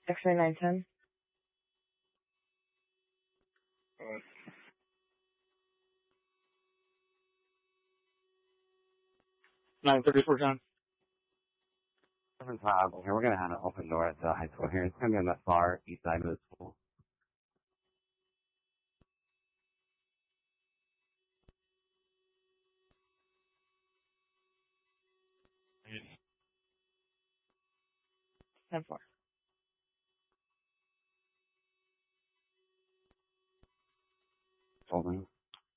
X-ray 910. 934 John. 7-5. Here, we're going to have an open door at the high school here. It's going to be on the far east side of the school. Ten four. Holding.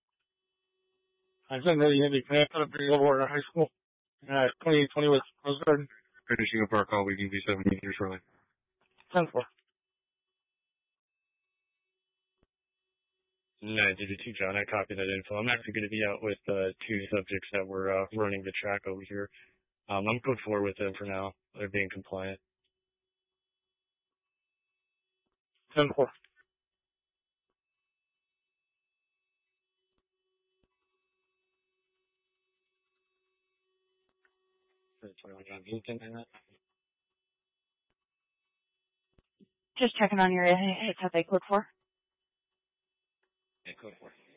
I said that you had to connect up to over at high school. 2020 was Rose Garden. Finishing up our call, we can be 7 meters shortly. 10-4. 932 John, I copy that info. I'm actually going to be out with 2 subjects that were running the track over here. I'm code 4 with them for now. They're being compliant. 10-4. Just checking on your headset, code 4. Yeah, code 4.